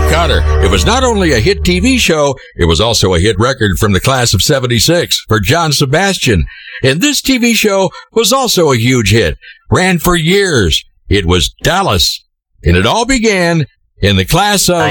Connor, it was not only a hit TV show, it was also a hit record from the class of 76 for John Sebastian. And this TV show was also a huge hit, ran for years. It was Dallas. And it all began in the class of